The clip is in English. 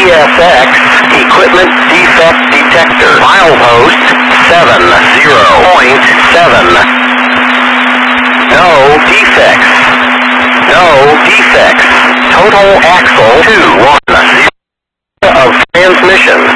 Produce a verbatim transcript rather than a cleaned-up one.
S X, equipment defect detector. Milepost seven zero point seven. No defects. No defects. Total axle two one zero of transmission.